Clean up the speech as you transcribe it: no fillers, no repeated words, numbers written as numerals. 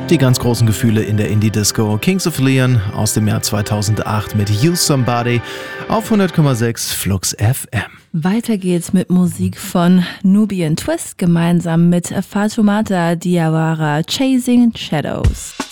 Die ganz großen Gefühle in der Indie-Disco. Kings of Leon aus dem Jahr 2008 mit You Somebody auf 100,6 Flux FM. Weiter geht's mit Musik von Nubian Twist gemeinsam mit Fatoumata Diawara, Chasing Shadows.